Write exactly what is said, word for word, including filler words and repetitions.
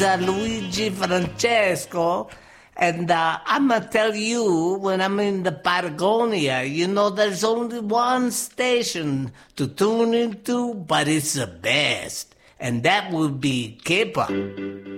uh, Luigi Francesco, and uh, I'm going to tell you, when I'm in the Patagonia, you know, there's only one station to tune into, but it's the best, and that would be Kepa.